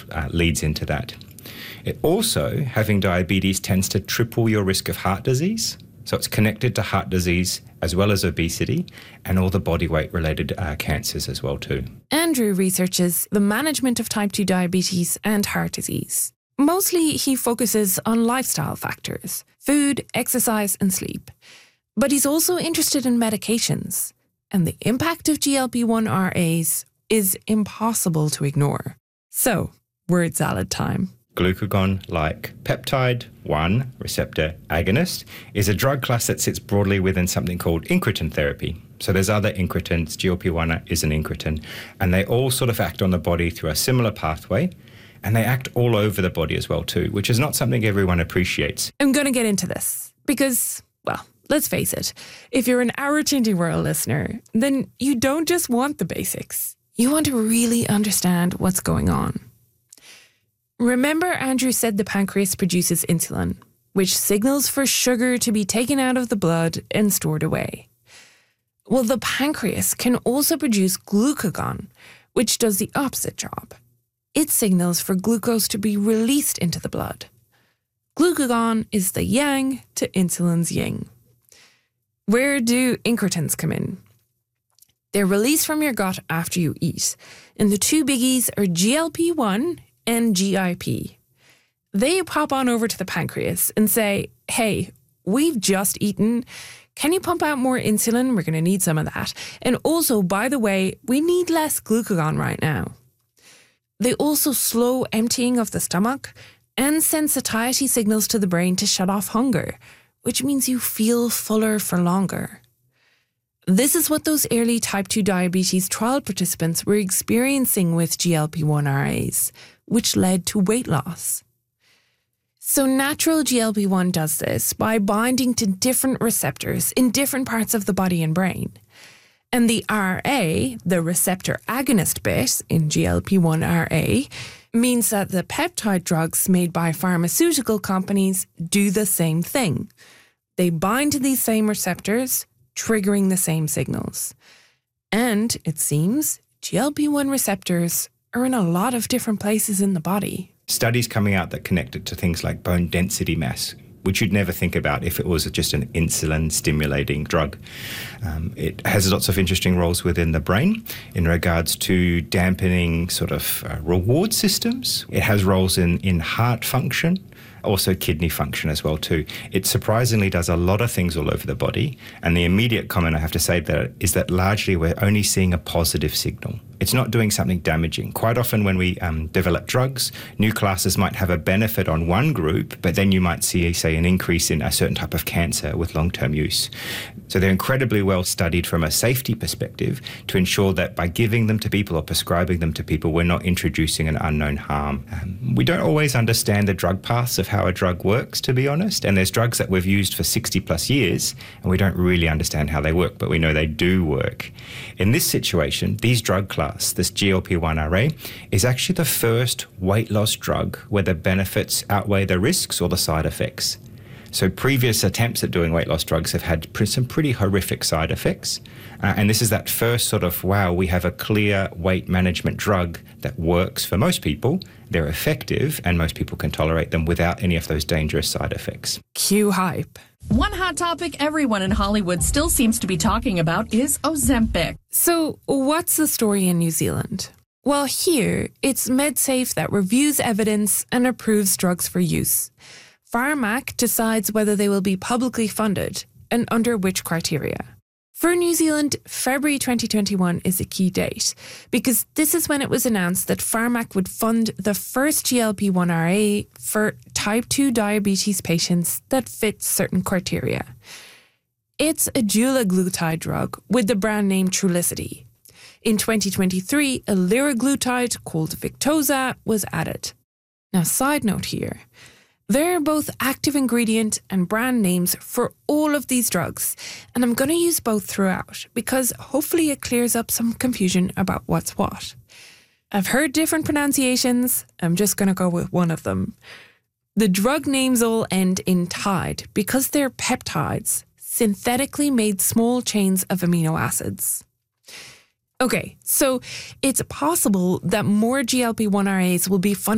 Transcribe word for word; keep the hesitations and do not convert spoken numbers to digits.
uh, leads into that. It also, having diabetes tends to triple your risk of heart disease. So it's connected to heart disease as well as obesity and all the body weight related uh, cancers as well too. Andrew researches the management of type two diabetes and heart disease. Mostly he focuses on lifestyle factors, food, exercise and sleep. But he's also interested in medications, and the impact of G L P one R As is impossible to ignore. So, word salad time. Glucagon-like peptide one receptor agonist is a drug class that sits broadly within something called incretin therapy. So there's other incretins, G L P one is an incretin, and they all sort of act on the body through a similar pathway, and they act all over the body as well too, which is not something everyone appreciates. I'm going to get into this because, well, let's face it, if you're an Our Changing World listener, then you don't just want the basics. You want to really understand what's going on. Remember, Andrew said the pancreas produces insulin, which signals for sugar to be taken out of the blood and stored away. Well, the pancreas can also produce glucagon, which does the opposite job. It signals for glucose to be released into the blood. Glucagon is the yang to insulin's yin. Where do incretins come in? They're released from your gut after you eat, and the two biggies are G L P one and G I P. They pop on over to the pancreas and say, hey, we've just eaten. Can you pump out more insulin? We're going to need some of that. And also, by the way, we need less glucagon right now. They also slow emptying of the stomach and send satiety signals to the brain to shut off hunger, which means you feel fuller for longer. This is what those early type two diabetes trial participants were experiencing with G L P one R As, which led to weight loss. So natural G L P one does this by binding to different receptors in different parts of the body and brain. And the R A, the receptor agonist bit in G L P one R A, means that the peptide drugs made by pharmaceutical companies do the same thing. They bind to these same receptors, triggering the same signals. And, it seems, G L P one receptors are in a lot of different places in the body. Studies coming out that connect it to things like bone density mass, which you'd never think about if it was just an insulin-stimulating drug. Um, it has lots of interesting roles within the brain in regards to dampening sort of uh, reward systems. It has roles in, in heart function, also kidney function as well too. It surprisingly does a lot of things all over the body, and the immediate comment I have to say there is that largely we're only seeing a positive signal. It's not doing something damaging. Quite often when we um, develop drugs, new classes might have a benefit on one group, but then you might see, say, an increase in a certain type of cancer with long-term use. So they're incredibly well studied from a safety perspective to ensure that by giving them to people or prescribing them to people, we're not introducing an unknown harm. Um, we don't always understand the drug paths of how a drug works, to be honest, and there's drugs that we've used for sixty plus years, and we don't really understand how they work, but we know they do work. In this situation, these drug class, this G L P one R A, is actually the first weight loss drug where the benefits outweigh the risks or the side effects. So previous attempts at doing weight loss drugs have had some pretty horrific side effects. Uh, and this is that first sort of, wow, we have a clear weight management drug that works for most people. They're effective and most people can tolerate them without any of those dangerous side effects. Cue hype. One hot topic everyone in Hollywood still seems to be talking about is Ozempic. So what's the story in New Zealand? Well, here, it's MedSafe that reviews evidence and approves drugs for use. Pharmac decides whether they will be publicly funded and under which criteria. For New Zealand, February twenty twenty-one is a key date because this is when it was announced that Pharmac would fund the first G L P one R A for type two diabetes patients that fit certain criteria. It's a dulaglutide drug with the brand name Trulicity. In twenty twenty-three, a liraglutide called Victoza was added. Now, side note here. There are both active ingredient and brand names for all of these drugs, and I'm going to use both throughout because hopefully it clears up some confusion about what's what. I've heard different pronunciations, I'm just going to go with one of them. The drug names all end in tide because they're peptides, synthetically made small chains of amino acids. Okay, so it's possible that more G L P one R As will be funded